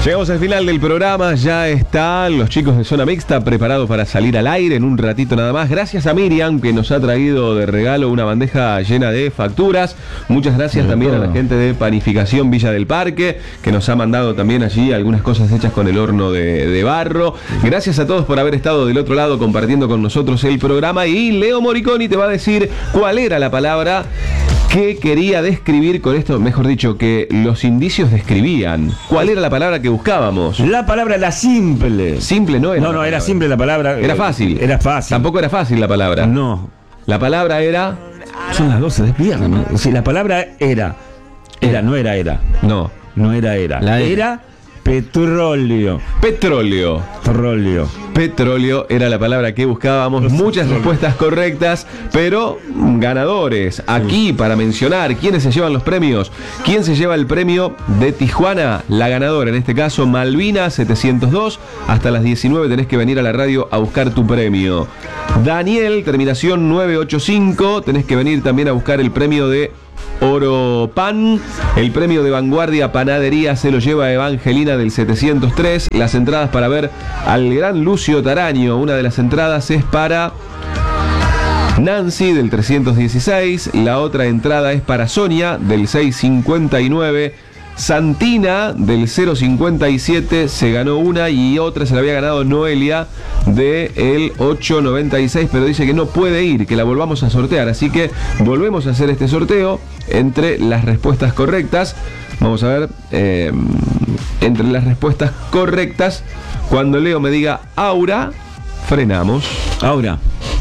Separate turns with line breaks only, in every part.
Llegamos al final del programa, ya están los chicos de Zona Mixta preparados para salir al aire en un ratito nada más. Gracias a Miriam, que nos ha traído de regalo una bandeja llena de facturas. Muchas gracias también a la gente de Panificación Villa del Parque, que nos ha mandado también allí algunas cosas hechas con el horno de barro. Gracias a todos por haber estado del otro lado compartiendo con nosotros el programa. Y Leo Moriconi te va a decir cuál era la palabra que quería describir con esto, mejor dicho, que los indicios describían. ¿Cuál era la palabra que buscábamos?
La palabra era simple.
Simple no era.
No, era simple la palabra.
Era fácil.
Era fácil.
Tampoco era fácil la palabra.
No.
La palabra era...
Son las 12, despiertan. Si la palabra era. No era.
No.
No era. Era petróleo.
Petróleo. Petróleo era la palabra que buscábamos. Muchas respuestas correctas, pero ganadores. Aquí para mencionar quiénes se llevan los premios. ¿Quién se lleva el premio de Tijuana? La ganadora, en este caso Malvina 702. Hasta las 19 tenés que venir a la radio a buscar tu premio. Daniel, terminación 985. Tenés que venir también a buscar el premio de Oro Pan. El premio de Vanguardia Panadería se lo lleva Evangelina del 703. Las entradas para ver al gran Lucio Taraño. Una de las entradas es para Nancy del 316. La otra entrada es para Sonia del 659. Santina del 057 se ganó una y otra se la había ganado Noelia del 896, pero dice que no puede ir, que la volvamos a sortear, así que volvemos a hacer este sorteo entre las respuestas correctas. Vamos a ver, entre las respuestas correctas, cuando Leo me diga Aura, frenamos.
Aura.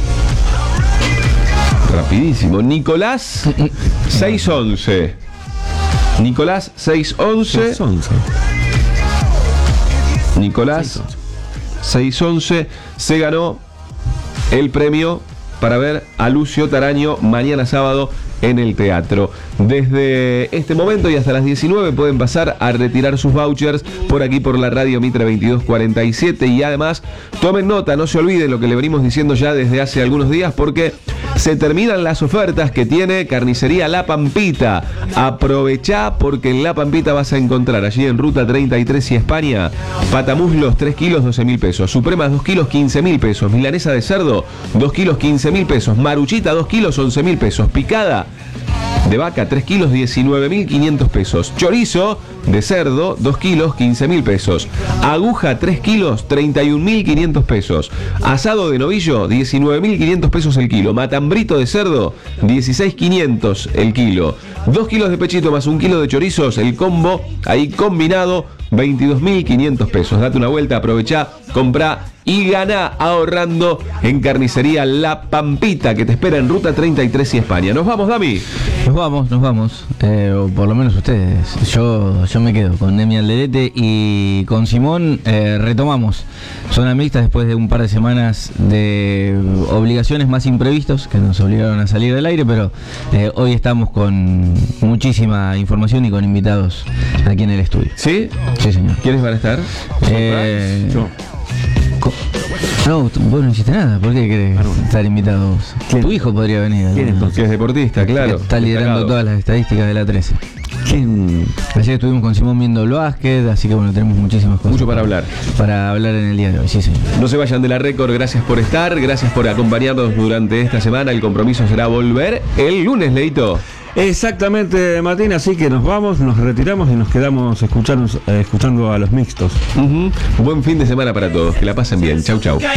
Rapidísimo. Nicolás 611. Nicolás 611. Nicolás 611 se ganó el premio para ver a Lucio Taraño mañana sábado en el teatro. Desde este momento y hasta las 19 pueden pasar a retirar sus vouchers por aquí por la radio Mitre 2247 y además tomen nota, no se olviden lo que le venimos diciendo ya desde hace algunos días, porque se terminan las ofertas que tiene Carnicería La Pampita. Aprovechá, porque en La Pampita vas a encontrar allí en Ruta 33 y España patamuslos 3 kilos 12.000 pesos, supremas 2 kilos 15.000 pesos, milanesa de cerdo 2 kilos 15.000 pesos, maruchita 2 kilos 11.000 pesos, picada de vaca 3 kilos 19.500 pesos, chorizo de cerdo 2 kilos 15.000 pesos, aguja 3 kilos 31.500 pesos, asado de novillo 19.500 pesos el kilo, matambrito de cerdo 16.500 el kilo, 2 kilos de pechito más 1 kilo de chorizos, el combo ahí combinado 22.500 pesos. Date una vuelta, aprovechá, comprá y ganá ahorrando en Carnicería La Pampita, que te espera en Ruta 33 y España. Nos vamos, Dami.
Nos vamos. O por lo menos ustedes. Yo me quedo con Demi Alderete y con Simón. Retomamos Zona Mixta después de un par de semanas de obligaciones más imprevistos que nos obligaron a salir del aire, pero hoy estamos con muchísima información y con invitados aquí en el estudio.
¿Sí?
Sí, señor.
¿Quiénes van a estar?
Yo.
No, vos no hiciste nada. ¿Por qué querés estar invitado vos? Tu hijo podría venir.
¿Quién entonces?
Que es deportista, claro.
Está liderando todas las estadísticas de la 13.
¿Quién?
Ayer estuvimos con Simón viendo el básquet, así que bueno, tenemos muchísimas cosas.
Mucho para hablar.
Para hablar en el día de hoy, sí, señor.
No se vayan de la récord, gracias por estar, gracias por acompañarnos durante esta semana. El compromiso será volver el lunes, Leito.
Exactamente, Martín, así que nos vamos, nos retiramos y nos quedamos escuchando a los mixtos.
Buen fin de semana para todos, que la pasen bien. Chau, chau.